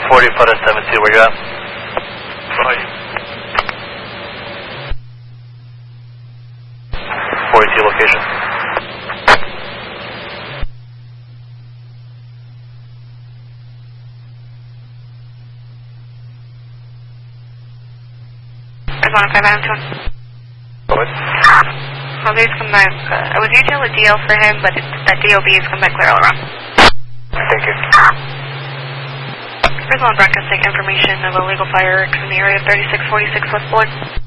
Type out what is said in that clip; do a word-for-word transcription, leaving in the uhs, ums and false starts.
forty, put us seven two, where you at? Right. forty-two location. Arizona five nine two one. Go ahead. Jose's come back. Uh, I was detailed a D L for him, but it, that D O B has come back clear all around. Thank you. Arizona broadcasting information of a legal fireworks in the area of thirty-six forty-six West Boulevard.